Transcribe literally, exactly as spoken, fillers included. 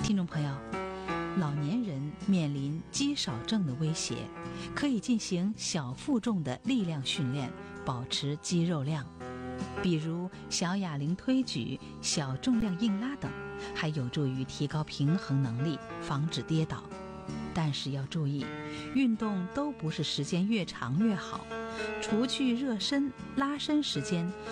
听众朋友，老年人面临肌少症的威胁，可以进行小负重的力量训练，保持肌肉量，比如小哑铃推举、小重量硬拉等，还有助于提高平衡能力，防止跌倒。但是要注意，运动都不是时间越长越好，除去热身、拉伸时间，